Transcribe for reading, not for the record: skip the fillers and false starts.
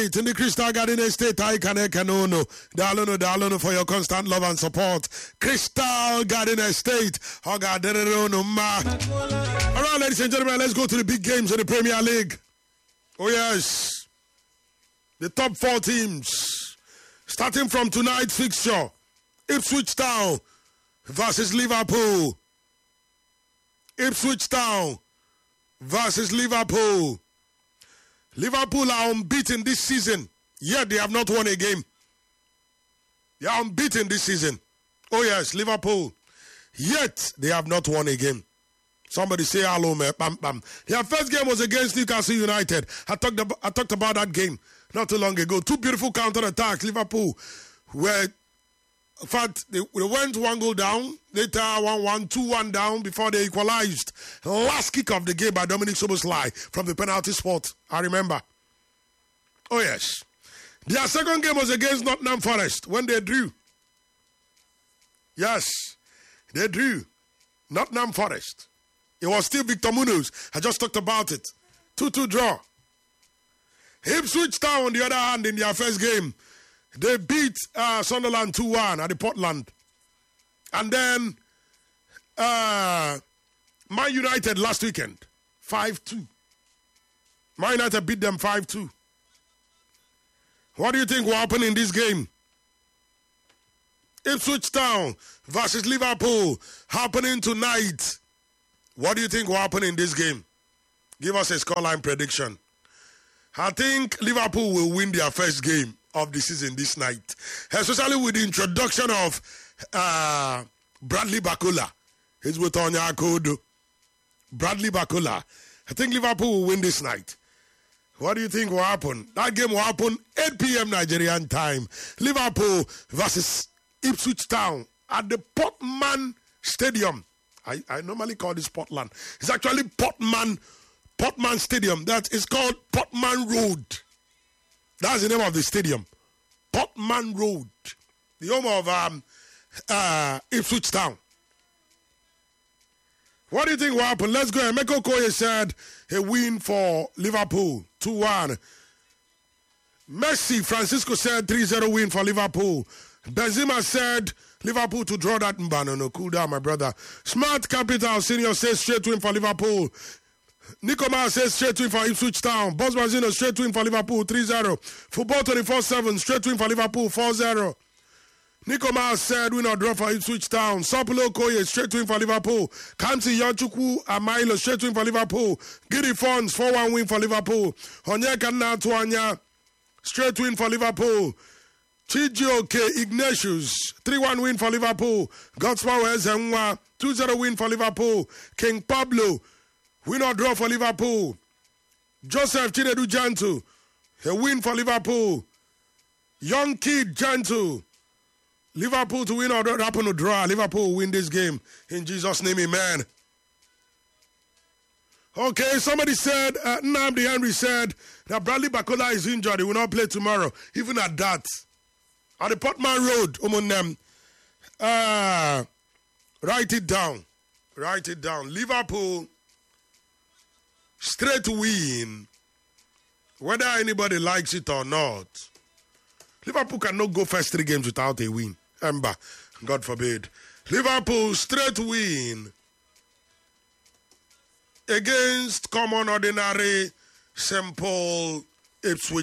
In the Crystal Garden Estate, I can Dalono for your constant love and support. Crystal Garden Estate. All right, ladies and gentlemen, let's go to the big games of the Premier League. Oh, yes. The top 4 teams. Starting from tonight's fixture. Ipswich Town versus Liverpool. Ipswich Town versus Liverpool. Liverpool are unbeaten this season, yet they have not won a game. They are unbeaten this season. Oh yes, Liverpool. Yet they have not won a game. Somebody say hello, man. Bam, bam. Their first game was against Newcastle United. I talked about that game not too long ago. 2 beautiful counter-attacks. Liverpool were... In fact, they went 1 goal down, later 1-1, 2-1 down before they equalized. Last kick of the game by Dominic Szoboszlai from the penalty spot. I remember. Oh, yes. Their second game was against Nottingham Forest when they drew. Yes, they drew. Nottingham Forest. It was still Victor Munoz. I just talked about it. 2-2 draw. Ipswich Town, on the other hand, in their first game, they beat Sunderland 2-1 at the Portland. And then Man United last weekend, 5-2. Man United beat them 5-2. What do you think will happen in this game? Ipswich Town versus Liverpool happening tonight. What do you think will happen in this game? Give us a scoreline prediction. I think Liverpool will win their first game of the season this night, especially with the introduction of Bradley Bakola. He's with Onya Kodo. Bradley Bakola. I think Liverpool will win this night. What do you think will happen? That game will happen 8 p.m. Nigerian time. Liverpool versus Ipswich Town at the Portman Stadium. I normally call this Portland. It's actually Portman Stadium. That is called Portman Road. That's the name of the stadium. Portman Road. The home of Ipswich Town. What do you think will happen? Let's go. Emeka Okoye said a win for Liverpool. 2-1. Messi Francisco said 3-0 win for Liverpool. Benzema said Liverpool to draw that. No, cool down, my brother. Smart Capital Senior says straight win for Liverpool. Nicoma says straight win for Ipswich Town. Boss Mazino straight win for Liverpool 3-0. Football 24/7 straight win for Liverpool 4-0. Nicoma said win or draw for Ipswich Town. Sopulo Koye straight win for Liverpool. Kamsi Yanchukwu Amailo straight win for Liverpool. Giddy Fonds 4-1 win for Liverpool. Onyeka Natuanya straight win for Liverpool. Chijioke Ignatius 3-1 win for Liverpool. Godspower Ezenwa 2-0 win for Liverpool. King Pablo win or draw for Liverpool. Joseph Chinedu Jantu, a win for Liverpool. Young Kid Jantu, Liverpool to win or happen to draw. Liverpool will win this game. In Jesus' name, amen. Okay, somebody said, Nnamdi Henry said that Bradley Bakola is injured. He will not play tomorrow. Even at that. At the Portman Road, write it down. Write it down. Liverpool straight win, whether anybody likes it or not. Liverpool cannot go first 3 games without a win. Ember, God forbid. Liverpool straight win against common, ordinary, simple Ipswich